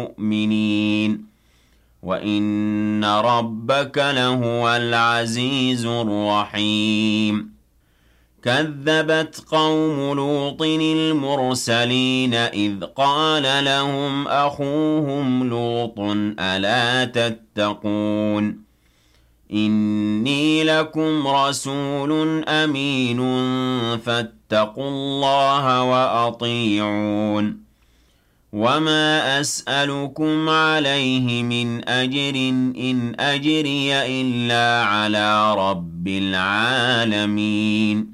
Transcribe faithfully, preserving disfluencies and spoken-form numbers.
المؤمنين وإن ربك لهو العزيز الرحيم كذبت قوم لوط المرسلين إذ قال لهم أخوهم لوط ألا تتقون إني لكم رسول أمين فاتقوا الله وأطيعون وما أسألكم عليه من أجر إن أجري إلا على رب العالمين